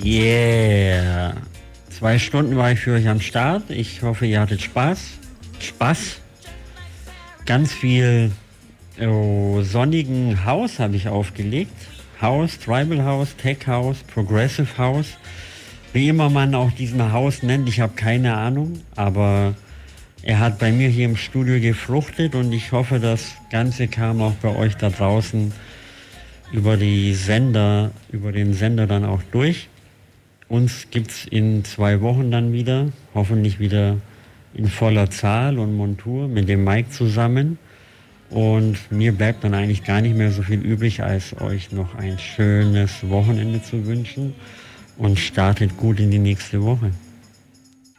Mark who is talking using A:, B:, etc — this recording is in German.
A: Yeah! 2 Stunden war ich für euch am Start. Ich hoffe, ihr hattet Spaß. Ganz viel sonnigen House habe ich aufgelegt. House, Tribal House, Tech House, Progressive House. Wie immer man auch diesen House nennt, ich habe keine Ahnung. Aber er hat bei mir hier im Studio gefruchtet und ich hoffe, das Ganze kam auch bei euch da draußen über den Sender dann auch durch. Uns gibt's in 2 Wochen dann wieder, hoffentlich wieder in voller Zahl und Montur mit dem Mike zusammen. Und mir bleibt dann eigentlich gar nicht mehr so viel übrig, als euch noch ein schönes Wochenende zu wünschen und startet gut in die nächste Woche.